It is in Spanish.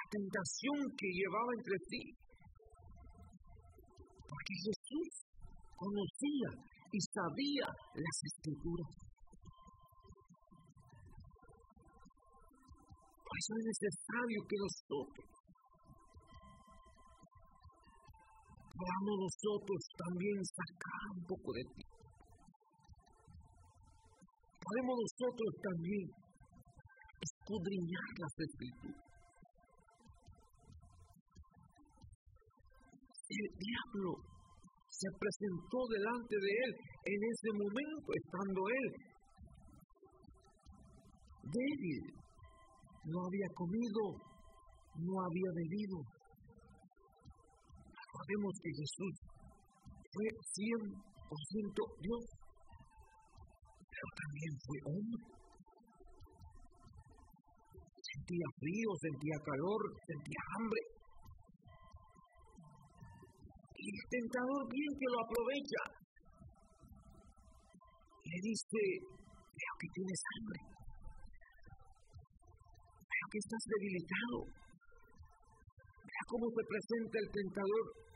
tentación que llevaba entre sí. Porque Jesús conocía y sabía las Escrituras. Por eso es necesario que nosotros podamos nosotros también sacar un poco de ti. Podemos nosotros también escudriñar las Escrituras. El diablo se presentó delante de él en ese momento, estando él débil. No había comido, no había bebido. Sabemos que Jesús fue 100% Dios, pero también fue hombre. Sentía frío, sentía calor, sentía hambre. Y el tentador bien que lo aprovecha. Le dice, veo que tienes hambre. Veo que estás debilitado. Vea cómo se presenta el tentador